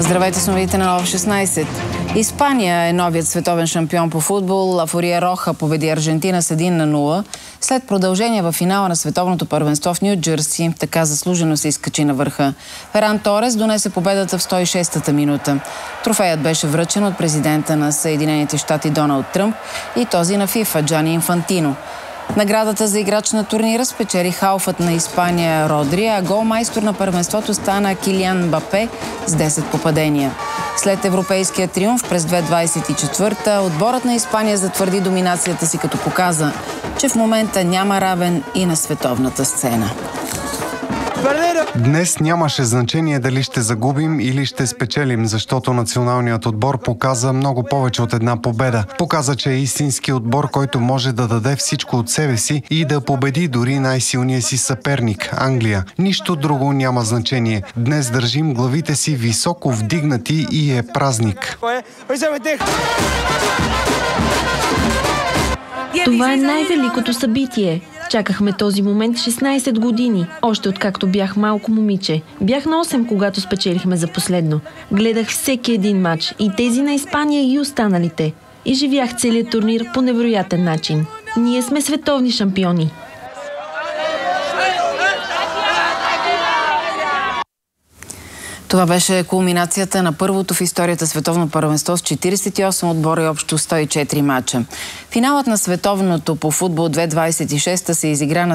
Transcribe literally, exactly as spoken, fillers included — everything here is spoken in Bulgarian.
Здравейте с новите на Нова шестнайсет. Испания е новият световен шампион по футбол. Ла Фуриероха победи Аржентина с един на нула. След продължение в финала на световното първенство в Ню Джърси, така заслужено се изкачи на върха. Феран Торес донесе победата в сто и шестата минута. Трофеят беше връчен от президента на Съединените щати Доналд Тръмп и този на ФИФА Джани Инфантино. Наградата за играч на турнира спечели халфът на Испания Родри, а голмайстор на първенството стана Килиан Мбапе с десет попадения. След европейския триумф през две хиляди двайсет и четвърта, отборът на Испания затвърди доминацията си, като показа, че в момента няма равен и на световната сцена. Днес нямаше значение дали ще загубим или ще спечелим, защото националният отбор показа много повече от една победа. Показа, че е истински отбор, който може да даде всичко от себе си и да победи дори най-силния си съперник – Англия. Нищо друго няма значение. Днес държим главите си високо вдигнати и е празник. Това е най-великото събитие. Чакахме този момент шестнайсет години, още откакто бях малко момиче. Бях на осем, когато спечелихме за последно. Гледах всеки един матч, и тези на Испания, и останалите. И живях целият турнир по невероятен начин. Ние сме световни шампиони. Това беше кулминацията на първото в историята световно първенство с четирийсет и осем отбора и общо сто и четири мача. Финалът на световното по футбол две хиляди двайсет и шеста се изигра на